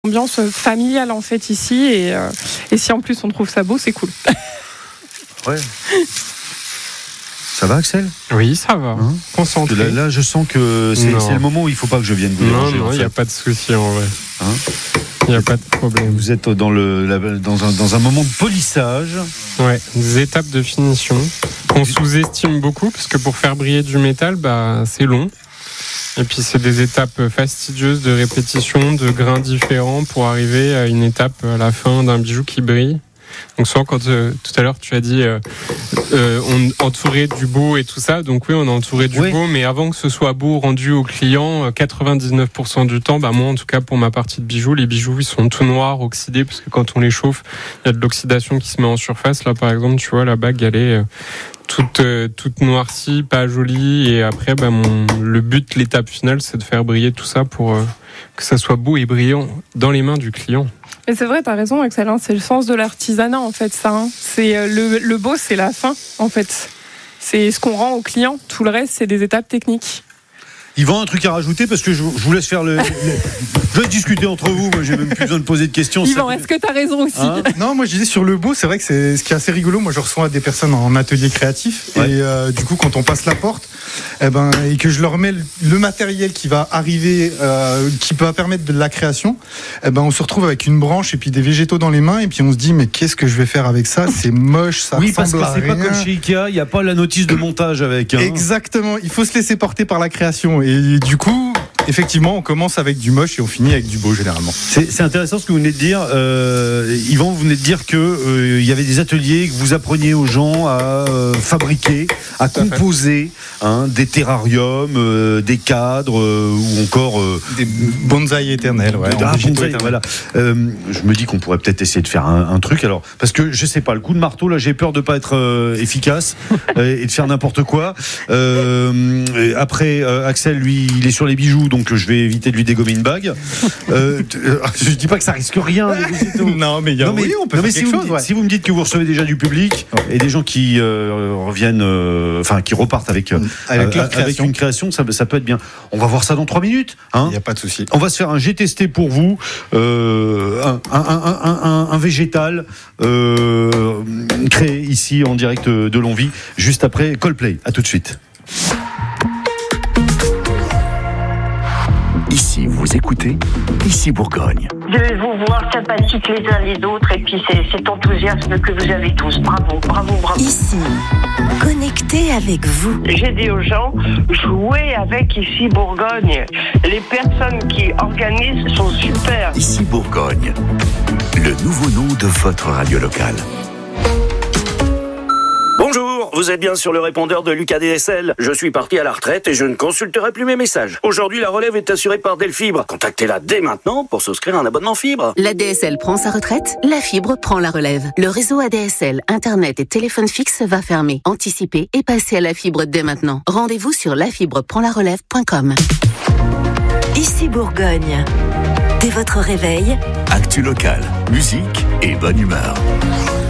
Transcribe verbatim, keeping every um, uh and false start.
Ambiance familiale en fait ici et, euh, et si en plus on trouve ça beau, c'est cool. Ouais. Ça va, Axel ? Oui, ça va. Hein Concentré. Là, là, je sens que c'est, c'est le moment où il ne faut pas que je vienne vous déranger. Non, non, il n'y a pas de souci en vrai. Il hein n'y a pas de problème. Vous êtes dans, le, dans, un, dans un moment de polissage. Ouais, des étapes de finition qu'on sous-estime beaucoup parce que pour faire briller du métal, bah, c'est long. Et puis c'est des étapes fastidieuses de répétition, de grains différents pour arriver à une étape à la fin d'un bijou qui brille. Donc souvent quand euh, tout à l'heure tu as dit euh, euh, on entourait du beau et tout ça, donc oui on est entouré du oui. beau, mais avant que ce soit beau rendu au client, quatre-vingt-dix-neuf pour cent du temps, bah moi en tout cas pour ma partie de bijoux, les bijoux ils sont tout noirs, oxydés, parce que quand on les chauffe, il y a de l'oxydation qui se met en surface. Là par exemple tu vois la bague elle est euh, toute euh, toute noircie, pas jolie, et après bah mon le but, l'étape finale, c'est de faire briller tout ça pour euh, que ça soit beau et brillant dans les mains du client. Mais c'est vrai, t'as raison, Axel, hein, c'est le sens de l'artisanat en fait, ça. Hein. C'est euh, le, le beau, c'est la fin en fait. C'est ce qu'on rend au client. Tout le reste, c'est des étapes techniques. Yvan, un truc à rajouter parce que je, je vous laisse faire le. le je vais discuter entre vous. Moi, j'ai même plus besoin de poser de questions. Yvan, ça... est-ce que t'as raison aussi hein? Non, moi je disais sur le beau, c'est vrai que c'est ce qui est assez rigolo. Moi, je reçois des personnes en atelier créatif ouais. et euh, du coup, quand on passe la porte, eh ben, et que je leur mets le, le matériel qui va arriver, euh, qui peut permettre de la création, eh ben, on se retrouve avec une branche et puis des végétaux dans les mains et puis on se dit mais qu'est-ce que je vais faire avec ça ? C'est moche, ça oui, ressemble parce que à c'est rien. pas comme chez Ikea, il y a pas la notice de montage avec. Hein. Exactement. Il faut se laisser porter par la création. Et du coup, effectivement, on commence avec du moche et on finit avec du beau généralement. C'est, c'est intéressant ce que vous venez de dire. Euh, Yvan, vous venez de dire qu'il euh, y avait des ateliers, que vous appreniez aux gens à euh, fabriquer, à composer hein, des terrariums, euh, des cadres euh, ou encore... Euh, des bonsaïs éternels. Ouais, ah, bonsaï, voilà. euh, je me dis qu'on pourrait peut-être essayer de faire un, un truc. Alors, parce que je sais pas, le coup de marteau, là, j'ai peur de pas être euh, efficace et de faire n'importe quoi. Euh, après, euh, Axel, lui, il est sur les bijoux, donc je vais éviter de lui dégommer une bague. Euh, je dis pas que ça risque rien. non, mais il y a non, mais, oui, on peut non, faire mais quelque si chose. Vous, ouais. Si vous me dites que vous recevez déjà du public ouais. et des gens qui euh, reviennent, enfin euh, qui repartent avec, euh, avec, euh, avec une création, ça, ça peut être bien. On va voir ça dans trois minutes. Il hein. n'y a pas de souci. On va se faire un G testé pour vous, euh, un, un, un, un, un, un végétal euh, créé ici en direct de Longwy, juste après Coldplay. À tout de suite. Ici, vous écoutez, ici Bourgogne. De vous voir sympathiques les uns les autres et puis c'est cet enthousiasme que vous avez tous. Bravo, bravo, bravo. Ici, connecté avec vous. J'ai dit aux gens, jouez avec Ici Bourgogne. Les personnes qui organisent sont super. Ici Bourgogne, le nouveau nom de votre radio locale. Bonjour, vous êtes bien sur le répondeur de Lucas D S L. Je suis parti à la retraite et je ne consulterai plus mes messages. Aujourd'hui, la relève est assurée par Delfibre. Contactez-la dès maintenant pour souscrire un abonnement fibre. La D S L prend sa retraite, la fibre prend la relève. Le réseau A D S L, Internet et téléphone fixe va fermer. Anticipez et passez à la fibre dès maintenant. Rendez-vous sur la fibre prend la relève point com. Ici Bourgogne. Dès votre réveil, actu local, musique et bonne humeur.